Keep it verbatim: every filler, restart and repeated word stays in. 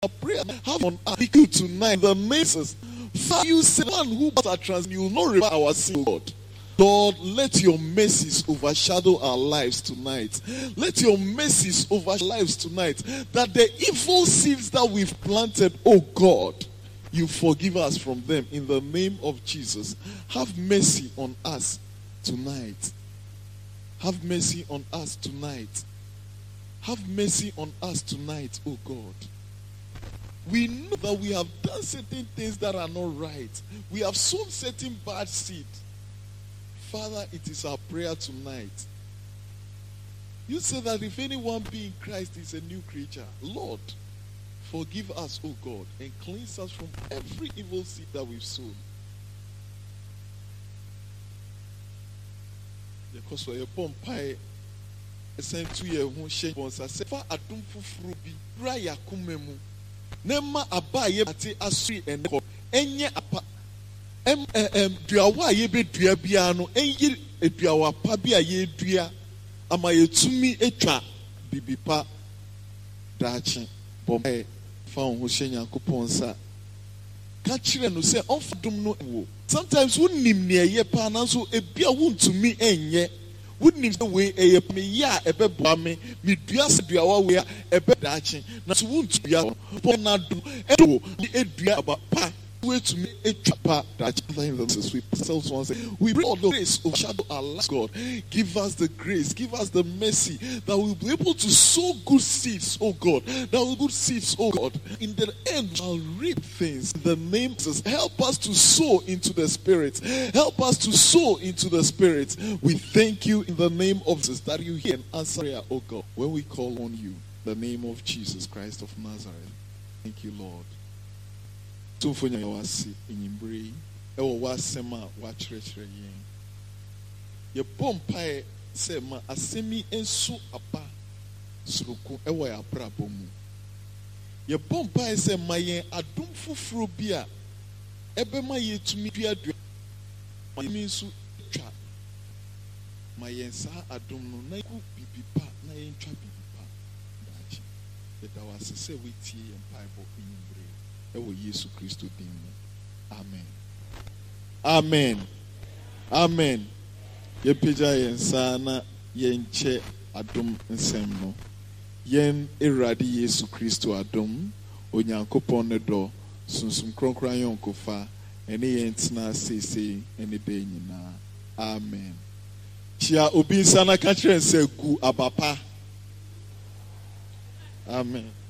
prayer have on you tonight. The message. Father, you say one who but are trans, you will not remember our sin, Lord. Lord, let your mercies overshadow our lives tonight. Let your mercies overshadow our lives tonight. That the evil seeds that we've planted, oh God, you forgive us from them in the name of Jesus. Have mercy on us tonight. Have mercy on us tonight. Have mercy on us tonight, oh God. We know that we have done certain things that are not right. We have sown certain bad seed. Father, it is our prayer tonight. You say that if anyone be in Christ is a new creature. Lord, forgive us, O God, and cleanse us from every evil seed that we've sown. Because we are born pie, sent to your home shame once. I said, "For adum fufrubi, raya kumemu, nema abaye ate asri enko, enye apa." Em em duawa ye be dua bia no enyi eduawa pa bia ye dua ama yetumi etwa bibipa daachi bombe fa ho hye Nyankopon sa ka kire no se ofdom no wo. Sometimes wonnim ne ye pa na so ebia wontumi enye wonnim se we eye me ya ebeboa me me dua se duawa we ebe daachi na so wontumi ya bo na do edo edua aba pa way to make a chapa that we pray all the grace overshadow our lives, God. Give us the grace, give us the mercy that we'll be able to sow good seeds, oh God. That will good seeds, oh God. In the end, shall reap things. In the name of Jesus, help us to sow into the Spirit. Help us to sow into the Spirit. We thank you in the name of Jesus that you hear and answer prayer, oh God, when we call on you. The name of Jesus Christ of Nazareth. Thank you, Lord. Tumfonya wasi enyimbre ewo wasema wa kyerɛkyerɛ yɛn ye bompae sɛ ma asemi enso aba suruku ewo ya brabo mu ye bompae sɛ ma yɛn adom foforo bi a ebema yɛtumi duadua ma yɛn nso twa ma yɛn sa adom no na ku bibipa na yɛn twa bibipa daakye yɛda wase sɛ wetie yɛn paebɔ enyimbre ewo Yesu Kristo din mu. Amen. Amen. Amen. Ye pija yen sana yen che adom nsem no. Yen erade Yesu Kristo adom Onyankopon ne do sunsum kronkran yon kofa ene yen tena sese ene de nyina. Amen. Chia obi sana ka kire nse gu abapa. Amen.